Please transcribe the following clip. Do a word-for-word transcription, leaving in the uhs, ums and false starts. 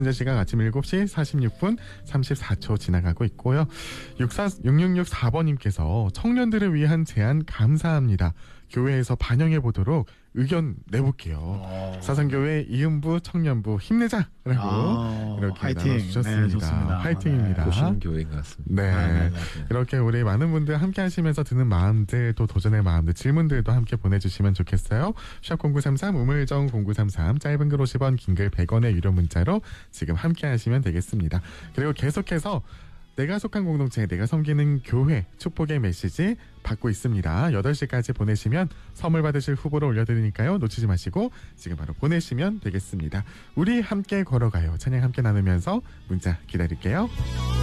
현재 시각 아침 일곱 시 사십육 분 삼십사 초 지나가고 있고요. 육육육사 번님께서 청년들을 위한 제안 감사합니다. 교회에서 반영해 보도록 의견 내볼게요. 오. 사상교회 이음부 청년부 힘내자라고 아, 이렇게 화이팅. 나눠주셨습니다. 네, 좋습니다. 화이팅입니다. 보시는 교회인 것 같습니다. 네. 아, 네, 네, 네. 이렇게 우리 많은 분들 함께 하시면서 드는 마음들, 또 도전의 마음들, 질문들도 함께 보내주시면 좋겠어요. 샵 공구삼삼, 우물정 공구삼삼, 짧은 글 오십 원, 긴 글 백 원의 유료 문자로 지금 함께 하시면 되겠습니다. 그리고 계속해서 내가 속한 공동체, 내가 섬기는 교회 축복의 메시지 받고 있습니다. 여덟 시까지 보내시면 선물 받으실 후보로 올려드리니까요. 놓치지 마시고 지금 바로 보내시면 되겠습니다. 우리 함께 걸어가요. 찬양 함께 나누면서 문자 기다릴게요.